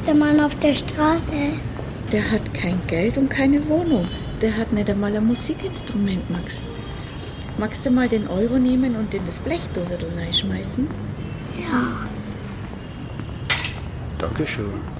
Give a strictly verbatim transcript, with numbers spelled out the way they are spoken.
der Mann auf der Straße? Der hat kein Geld und keine Wohnung. Der hat nicht einmal ein Musikinstrument, Max. Magst du mal den Euro nehmen und in das Blechdosel reinschmeißen? Ja. Dankeschön.